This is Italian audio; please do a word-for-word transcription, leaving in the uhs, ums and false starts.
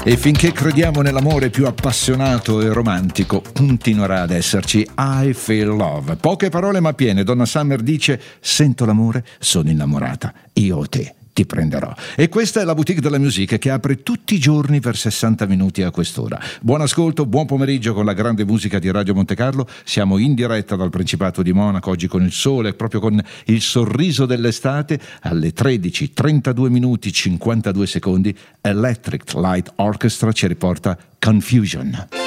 E finché crediamo nell'amore più appassionato e romantico, continuerà ad esserci I Feel Love. Poche parole ma piene. Donna Summer dice: sento l'amore, sono innamorata, io o te ti prenderò. E questa è la Boutique della Musique, che apre tutti i giorni per sessanta minuti a quest'ora. Buon ascolto, buon pomeriggio con la grande musica di Radio Monte Carlo. Siamo in diretta dal Principato di Monaco, oggi con il sole, proprio con il sorriso dell'estate. Alle tredici trentadue minuti cinquantadue secondi Electric Light Orchestra ci riporta Confusion.